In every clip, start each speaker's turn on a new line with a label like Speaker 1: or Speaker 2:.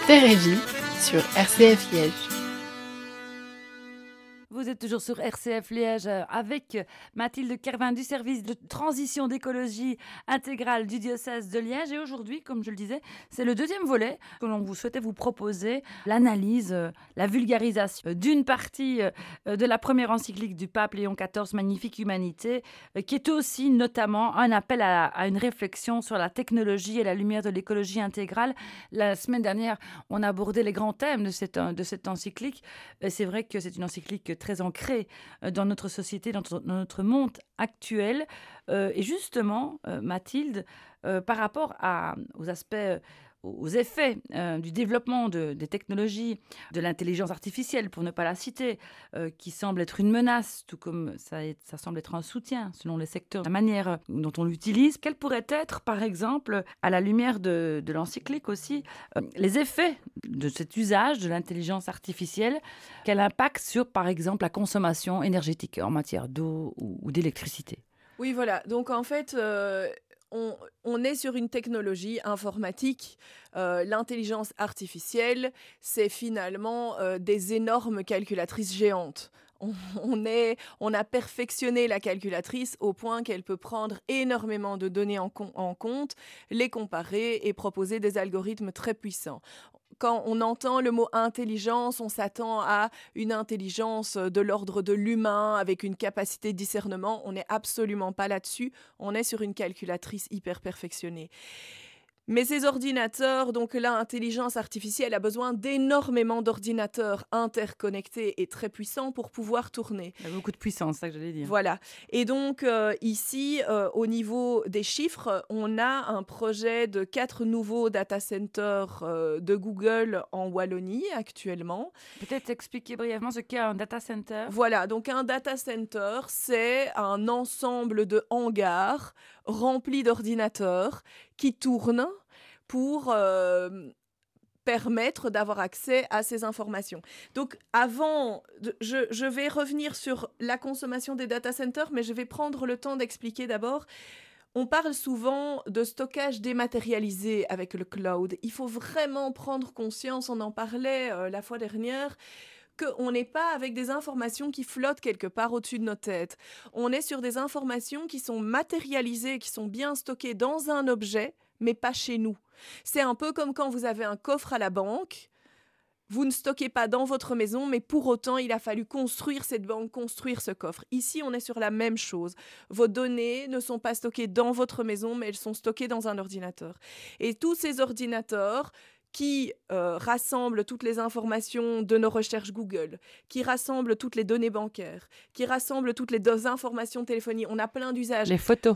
Speaker 1: C'est Régie sur RCF Liège.
Speaker 2: Vous êtes toujours sur RCF Liège avec Mathilde Kervin du service de transition d'écologie intégrale du diocèse de Liège. Et aujourd'hui, comme je le disais, c'est le deuxième volet que l'on vous souhaitait vous proposer, l'analyse, la vulgarisation d'une partie de la première encyclique du pape Léon XIV, Magnifique Humanité, qui est aussi notamment un appel à une réflexion sur la technologie et la lumière de l'écologie intégrale. La semaine dernière, on a abordé les grands thèmes de cette encyclique. C'est vrai que c'est une encyclique très ancrée dans notre société, dans notre monde actuel. Et justement, Mathilde, par rapport aux aspects, aux effets du développement des technologies, de l'intelligence artificielle, pour ne pas la citer, qui semble être une menace, tout comme ça semble être un soutien selon les secteurs, la manière dont on l'utilise. Quels pourraient être, par exemple, à la lumière de l'encyclique aussi, les effets de cet usage de l'intelligence artificielle? Quel impact sur, par exemple, la consommation énergétique en matière d'eau ou d'électricité?
Speaker 3: Oui, voilà. Donc, en fait, on est sur une technologie informatique. L'intelligence artificielle, c'est finalement des énormes calculatrices géantes. On a perfectionné la calculatrice au point qu'elle peut prendre énormément de données en compte, les comparer et proposer des algorithmes très puissants. Quand on entend le mot intelligence, on s'attend à une intelligence de l'ordre de l'humain avec une capacité de discernement. On n'est absolument pas là-dessus. On est sur une calculatrice hyper perfectionnée. Mais ces ordinateurs, donc l'intelligence artificielle a besoin d'énormément d'ordinateurs interconnectés et très puissants pour pouvoir tourner.
Speaker 2: Il y a beaucoup de puissance, c'est ça que j'allais dire.
Speaker 3: Voilà. Et donc ici, au niveau des chiffres, on a un projet de 4 nouveaux data centers de Google en Wallonie actuellement.
Speaker 2: Peut-être expliquer brièvement ce qu'est un data center.
Speaker 3: Voilà, donc un data center, c'est un ensemble de hangars remplis d'ordinateurs qui tournent pour permettre d'avoir accès à ces informations. Donc avant, je vais revenir sur la consommation des data centers, mais je vais prendre le temps d'expliquer d'abord. On parle souvent de stockage dématérialisé avec le cloud. Il faut vraiment prendre conscience, on en parlait la fois dernière, qu'on n'est pas avec des informations qui flottent quelque part au-dessus de nos têtes. On est sur des informations qui sont matérialisées, qui sont bien stockées dans un objet, mais pas chez nous. C'est un peu comme quand vous avez un coffre à la banque. Vous ne stockez pas dans votre maison, mais pour autant, il a fallu construire cette banque, construire ce coffre. Ici, on est sur la même chose. Vos données ne sont pas stockées dans votre maison, mais elles sont stockées dans un ordinateur. Et tous ces ordinateurs qui rassemblent toutes les informations de nos recherches Google, qui rassemblent toutes les données bancaires, qui rassemblent toutes les informations téléphoniques. On a plein d'usages.
Speaker 2: Les photos,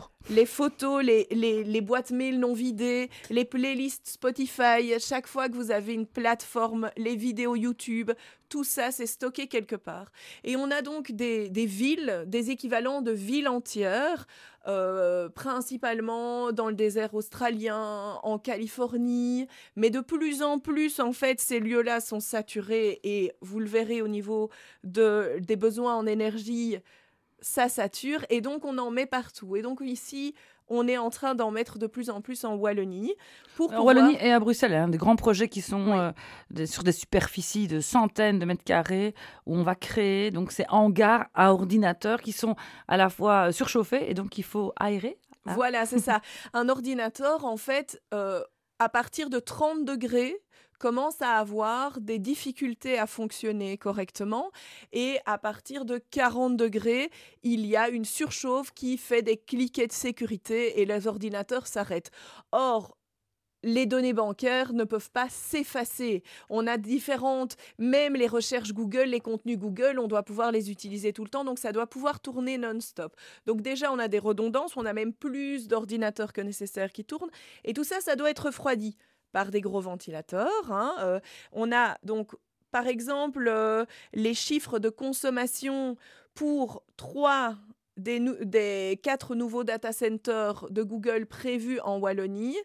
Speaker 3: les boîtes mail non vidées, les playlists Spotify, chaque fois que vous avez une plateforme, les vidéos YouTube, tout ça, c'est stocké quelque part. Et on a donc des villes, des équivalents de villes entières, principalement dans le désert australien, en Californie, mais de plus en plus, en fait, ces lieux-là sont saturés et vous le verrez au niveau des besoins en énergie, ça sature et donc on en met partout. Et donc ici, on est en train d'en mettre de plus en plus en Wallonie.
Speaker 2: Wallonie et à Bruxelles, des grands projets qui sont sur des superficies de centaines de mètres carrés où on va créer donc ces hangars à ordinateurs qui sont à la fois surchauffés et donc il faut aérer.
Speaker 3: Voilà, c'est ça. Un ordinateur, en fait, à partir de 30 degrés, commence à avoir des difficultés à fonctionner correctement et à partir de 40 degrés, il y a une surchauffe qui fait des cliquets de sécurité et les ordinateurs s'arrêtent. Or, les données bancaires ne peuvent pas s'effacer. On a même les recherches Google, les contenus Google, on doit pouvoir les utiliser tout le temps, donc ça doit pouvoir tourner non-stop. Donc déjà, on a des redondances, on a même plus d'ordinateurs que nécessaire qui tournent, et tout ça, ça doit être refroidi par des gros ventilateurs. On a donc, par exemple, les chiffres de consommation pour 3 des 4 nouveaux data centers de Google prévus en Wallonie.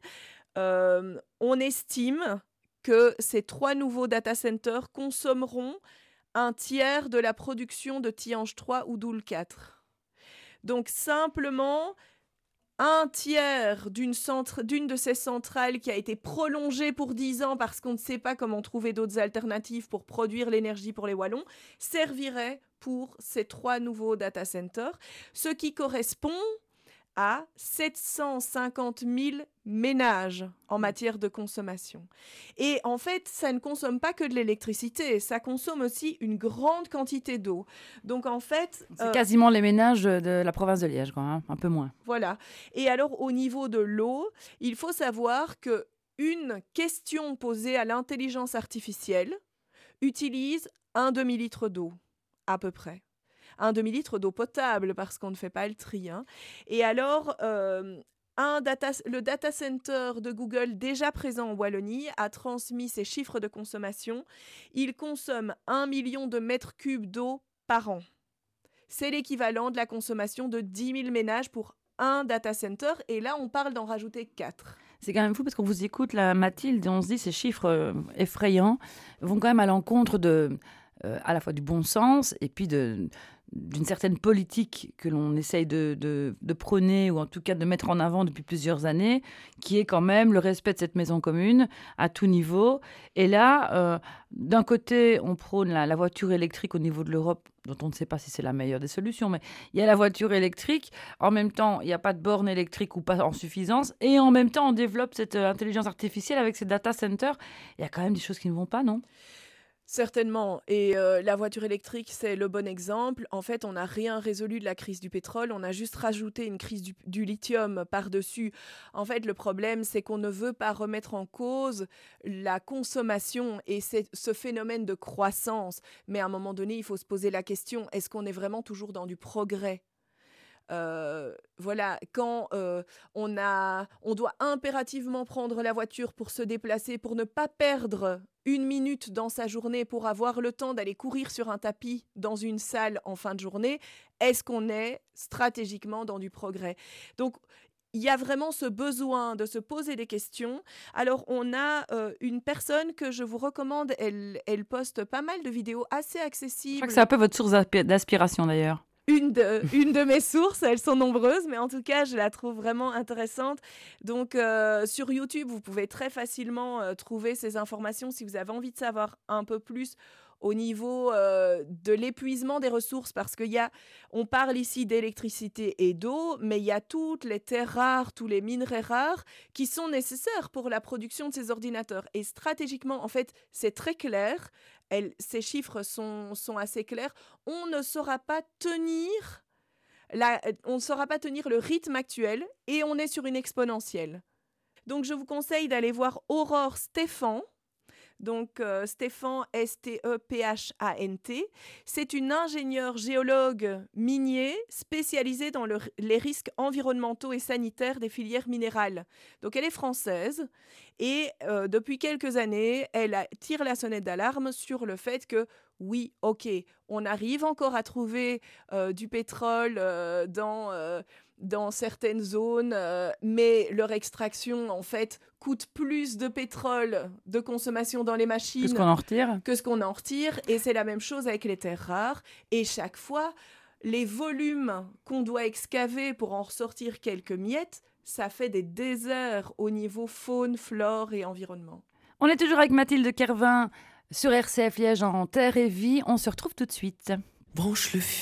Speaker 3: On estime que ces 3 nouveaux data centers consommeront un tiers de la production de Tihange 3 ou Doel 4. Donc simplement, un tiers d'une de ces centrales qui a été prolongée pour 10 ans parce qu'on ne sait pas comment trouver d'autres alternatives pour produire l'énergie pour les Wallons, servirait pour ces 3 nouveaux data centers, ce qui correspond à 750 000 ménages en matière de consommation. Et en fait, ça ne consomme pas que de l'électricité, ça consomme aussi une grande quantité d'eau. Donc en fait...
Speaker 2: C'est quasiment les ménages de la province de Liège, quoi, hein, un peu moins.
Speaker 3: Voilà. Et alors, au niveau de l'eau, il faut savoir qu'une question posée à l'intelligence artificielle utilise un demi-litre d'eau, à peu près. Un demi-litre d'eau potable, parce qu'on ne fait pas le tri. Hein. Et alors, le data center de Google, déjà présent en Wallonie, a transmis ses chiffres de consommation. Il consomme 1 million de mètres cubes d'eau par an. C'est l'équivalent de la consommation de 10 000 ménages pour un data center. Et là, on parle d'en rajouter 4.
Speaker 2: C'est quand même fou parce qu'on vous écoute, là, Mathilde, et on se dit ces chiffres effrayants vont quand même à l'encontre à la fois du bon sens et puis d'une certaine politique que l'on essaye de prôner ou en tout cas de mettre en avant depuis plusieurs années, qui est quand même le respect de cette maison commune à tout niveau. Et là, d'un côté, on prône la voiture électrique au niveau de l'Europe, dont on ne sait pas si c'est la meilleure des solutions, mais il y a la voiture électrique. En même temps, il n'y a pas de borne électrique ou pas en suffisance. Et en même temps, on développe cette intelligence artificielle avec ces data centers. Il y a quand même des choses qui ne vont pas, non ?
Speaker 3: Certainement. Et la voiture électrique, c'est le bon exemple. En fait, on n'a rien résolu de la crise du pétrole. On a juste rajouté une crise du lithium par-dessus. En fait, le problème, c'est qu'on ne veut pas remettre en cause la consommation et ce phénomène de croissance. Mais à un moment donné, il faut se poser la question, est-ce qu'on est vraiment toujours dans du progrès ? Voilà, quand on doit impérativement prendre la voiture pour se déplacer, pour ne pas perdre 1 minute dans sa journée, pour avoir le temps d'aller courir sur un tapis dans une salle en fin de journée, est-ce qu'on est stratégiquement dans du progrès ? Donc, il y a vraiment ce besoin de se poser des questions. Alors, on a une personne que je vous recommande, elle poste pas mal de vidéos assez accessibles.
Speaker 2: Je crois que c'est un peu votre source d'inspiration d'ailleurs.
Speaker 3: Une de mes sources, elles sont nombreuses, mais en tout cas, je la trouve vraiment intéressante. Donc, sur YouTube, vous pouvez très facilement trouver ces informations si vous avez envie de savoir un peu plus au niveau de l'épuisement des ressources, parce on parle ici d'électricité et d'eau, mais il y a toutes les terres rares, tous les minerais rares qui sont nécessaires pour la production de ces ordinateurs. Et stratégiquement, en fait, c'est très clair. Ces chiffres sont assez clairs. On ne saura pas tenir le rythme actuel et on est sur une exponentielle. Donc, je vous conseille d'aller voir Aurore Stéphan. Donc, Stéphan, S-T-E-P-H-A-N-T. C'est une ingénieure géologue minier spécialisée dans les risques environnementaux et sanitaires des filières minérales. Donc, elle est française et depuis quelques années, elle tire la sonnette d'alarme sur le fait que oui, ok, on arrive encore à trouver du pétrole dans certaines zones, mais leur extraction, en fait, coûte plus de pétrole de consommation dans les machines
Speaker 2: que ce qu'on en retire.
Speaker 3: Et c'est la même chose avec les terres rares. Et chaque fois, les volumes qu'on doit excaver pour en ressortir quelques miettes, ça fait des déserts au niveau faune, flore et environnement.
Speaker 2: On est toujours avec Mathilde Kervin sur RCF Liège en Terre et Vie. On se retrouve tout de suite.
Speaker 4: Branche le